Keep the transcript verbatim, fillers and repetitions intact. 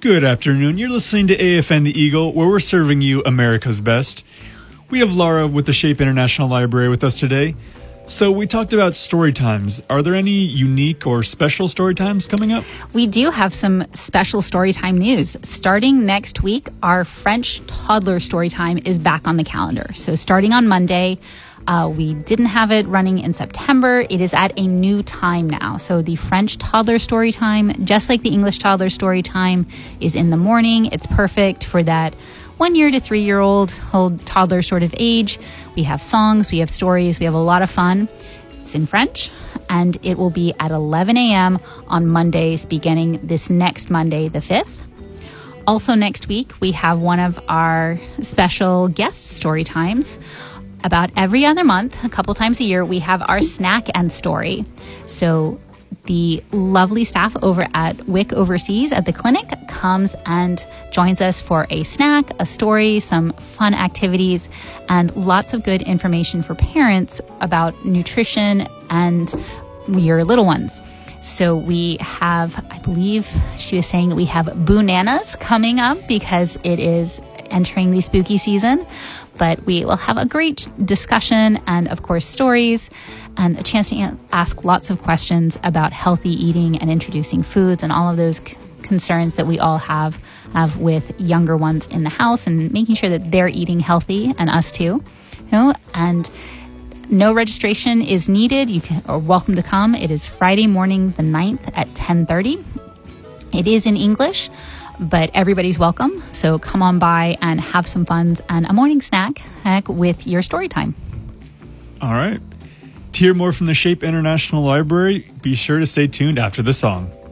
Good afternoon. You're listening to A F N The Eagle, where we're serving you America's best. We have Laura with the Shape International Library with us today. So we talked about story times. Are there any unique or special story times coming up? We do have some special storytime news. Starting next week, our French toddler storytime is back on the calendar. So starting on Monday, uh, we didn't have it running in September. It is at a new time now. So the French toddler storytime, just like the English toddler storytime, is in the morning. It's perfect for that one year to three year old old toddler sort of age. We have songs, we have stories, we have a lot of fun. It's in French, and it will be at eleven a.m. on Mondays beginning this next Monday, the fifth. Also next week, we have one of our special guest story times. About every other month, a couple times a year, we have our snack and story. So the lovely staff over at W I C Overseas at the clinic comes and joins us for a snack, a story, some fun activities, and lots of good information for parents about nutrition and your little ones. So we have, I believe she was saying that we have Bananas coming up because it is entering the spooky season. But we will have a great discussion and, of course, stories and a chance to ask lots of questions about healthy eating and introducing foods and all of those c- concerns that we all have, have with younger ones in the house and making sure that they're eating healthy, and us too. You know? And no registration is needed. You can, are welcome to come. It is Friday morning the ninth at ten thirty. It is in English, but everybody's welcome. So come on by and have some fun and a morning snack heck, with your story time. All right. To hear more from the Shape International Library, be sure to stay tuned after the song.